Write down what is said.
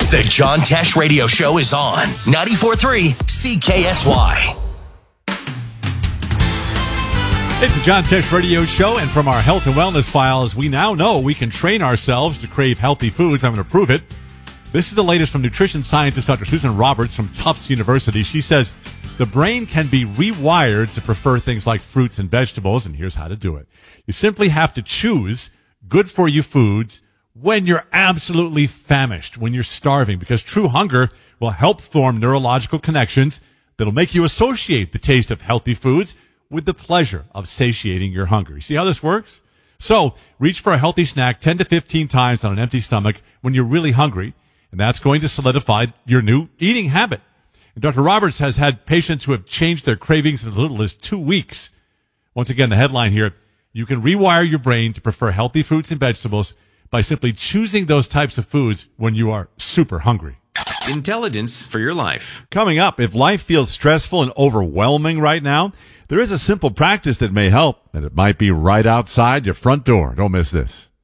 The John Tesh Radio Show is on 94.3 CKSY. It's the John Tesh Radio Show, and from our health and wellness files, we now know we can train ourselves to crave healthy foods. I'm going to prove it. This is the latest from nutrition scientist Dr. Susan Roberts from Tufts University. She says the brain can be rewired to prefer things like fruits and vegetables, and here's how to do it. You simply have to choose good-for-you foods when you're absolutely famished, when you're starving, because true hunger will help form neurological connections that'll make you associate the taste of healthy foods with the pleasure of satiating your hunger. You see how this works? So reach for a healthy snack 10 to 15 times on an empty stomach when you're really hungry, and that's going to solidify your new eating habit. And Dr. Roberts has had patients who have changed their cravings in as little as 2 weeks. Once again, the headline here, you can rewire your brain to prefer healthy fruits and vegetables by simply choosing those types of foods when you are super hungry. Intelligence for your life. Coming up, if life feels stressful and overwhelming right now, there is a simple practice that may help, and it might be right outside your front door. Don't miss this.